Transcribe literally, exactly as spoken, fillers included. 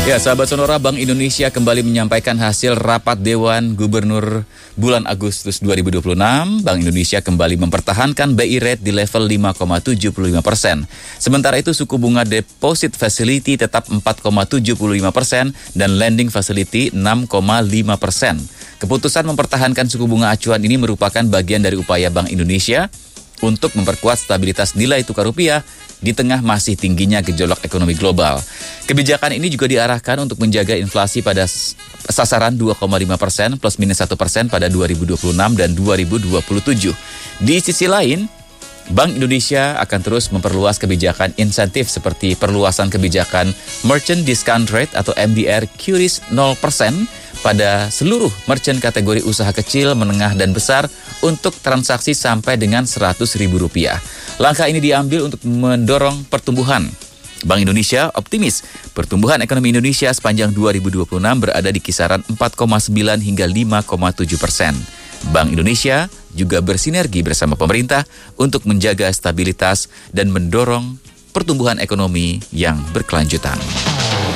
Ya, sahabat Sonora, Bank Indonesia kembali menyampaikan hasil rapat Dewan Gubernur bulan Agustus dua ribu dua puluh enam. Bank Indonesia kembali mempertahankan B I rate di level lima koma tujuh lima persen. Sementara itu suku bunga deposit facility tetap empat koma tujuh lima persen dan lending facility enam koma lima persen. Keputusan mempertahankan suku bunga acuan ini merupakan bagian dari upaya Bank Indonesia untuk memperkuat stabilitas nilai tukar rupiah di tengah masih tingginya gejolak ekonomi global. Kebijakan ini juga diarahkan untuk menjaga inflasi pada sasaran dua koma lima persen plus minus satu persen pada dua ribu dua puluh enam dan dua ribu dua puluh tujuh. Di sisi lain, Bank Indonesia akan terus memperluas kebijakan insentif seperti perluasan kebijakan Merchant Discount Rate atau M D R Q R I S nol persen pada seluruh merchant kategori usaha kecil, menengah, dan besar untuk transaksi sampai dengan seratus ribu rupiah. Langkah ini diambil untuk mendorong pertumbuhan. Bank Indonesia optimis pertumbuhan ekonomi Indonesia sepanjang dua ribu dua puluh enam berada di kisaran empat koma sembilan hingga lima koma tujuh persen. Bank Indonesia juga bersinergi bersama pemerintah untuk menjaga stabilitas dan mendorong pertumbuhan ekonomi yang berkelanjutan.